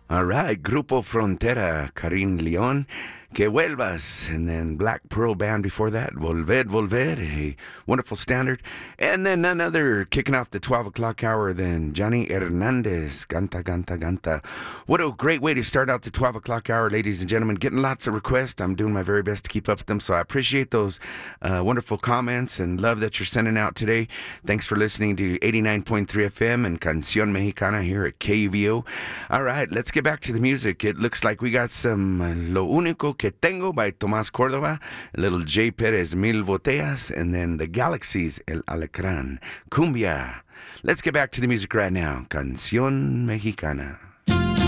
All right, Grupo Frontera, Karin Leon, Que Vuelvas, and then Black Pearl Band before that, Volver, Volver, a wonderful standard. And then another kicking off the 12 o'clock hour, then Johnny Hernandez, Ganta, Ganta, Ganta. What a great way to start out the 12 o'clock hour, ladies and gentlemen. Getting lots of requests. I'm doing my very best to keep up with them, so I appreciate those wonderful comments and love that you're sending out today. Thanks for listening to 89.3 FM and Canción Mexicana here at KUVO. All right, let's get back to the music. It looks like we got some Lo Único Que Tengo by Tomás Córdoba, a little J. Perez, Mil Botellas, and then the Galaxies, El Alacrán, Cumbia. Let's get back to the music right now. Canción Mexicana.